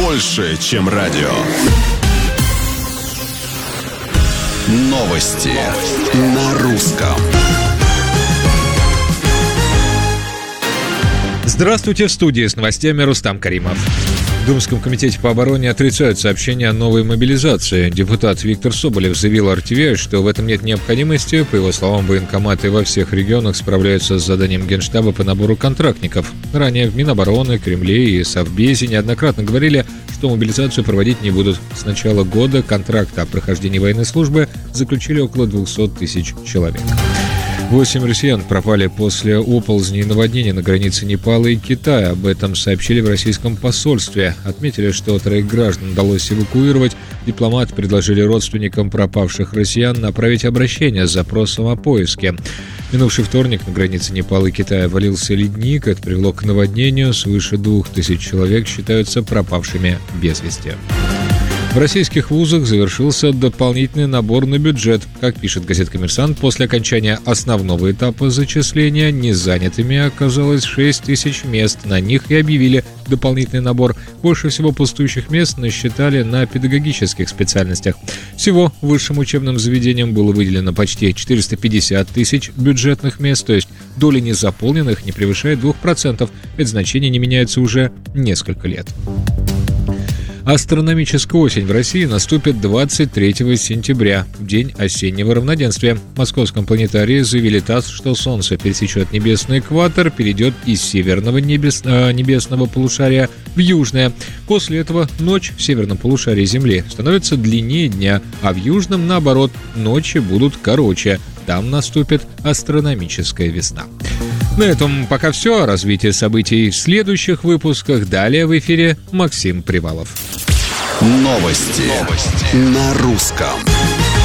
больше, чем радио. Новости на русском. Здравствуйте, в студии с новостями Рустам Каримов. В Думском комитете по обороне отрицают сообщение о новой мобилизации. Депутат Виктор Соболев заявил RTVI, что в этом нет необходимости. По его словам, военкоматы во всех регионах справляются с заданием Генштаба по набору контрактников. Ранее в Минобороны, Кремле и Совбезе неоднократно говорили, что мобилизацию проводить не будут. С начала года контракт о прохождении военной службы заключили около 200 тысяч человек. 8 россиян пропали после оползней и наводнений на границе Непала и Китая. Об этом сообщили в российском посольстве. Отметили, что 3 граждан удалось эвакуировать. Дипломаты предложили родственникам пропавших россиян направить обращение с запросом о поиске. В минувший вторник на границе Непала и Китая валился ледник. Это привело к наводнению. Свыше 2000 человек считаются пропавшими без вести. В российских вузах завершился дополнительный набор на бюджет. Как пишет газета «Коммерсант», после окончания основного этапа зачисления незанятыми оказалось 6 тысяч мест. На них и объявили дополнительный набор. Больше всего пустующих мест насчитали на педагогических специальностях. Всего высшим учебным заведениям было выделено почти 450 тысяч бюджетных мест, то есть доля незаполненных не превышает 2%. Это значение не меняется уже несколько лет. Астрономическая осень в России наступит 23 сентября, в день осеннего равноденствия. В Московском планетарии заявили ТАСС, что Солнце пересечет небесный экватор, перейдет из северного небесного полушария в южное. После этого ночь в северном полушарии Земли становится длиннее дня, а в южном, наоборот, ночи будут короче. Там наступит астрономическая весна. На этом пока все. О развитии событий в следующих выпусках. Далее в эфире Максим Привалов. Новости на русском.